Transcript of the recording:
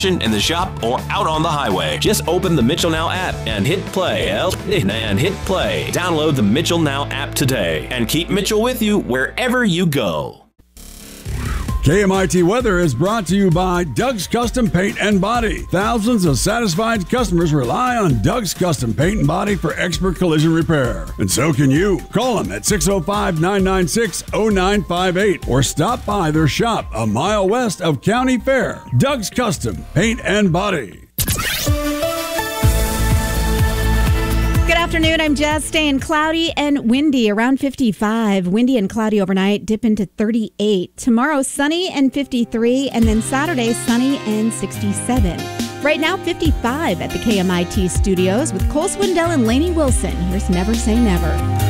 in the shop or out on the highway. Just open the Mitchell Now app and hit play. Download the Mitchell Now app today and keep Mitchell with you wherever you go. KMIT Weather is brought to you by Doug's Custom Paint and Body. Thousands of satisfied customers rely on Doug's Custom Paint and Body for expert collision repair. And so can you. Call them at 605-996-0958 or stop by their shop a mile west of County Fair. Doug's Custom Paint and Body. Good afternoon. I'm Jess. Staying cloudy and windy, around 55. Windy and cloudy overnight, dip into 38. Tomorrow, sunny and 53. And then Saturday, sunny and 67. Right now, 55 at the KMIT studios with Cole Swindell and Lainey Wilson. Here's Never Say Never.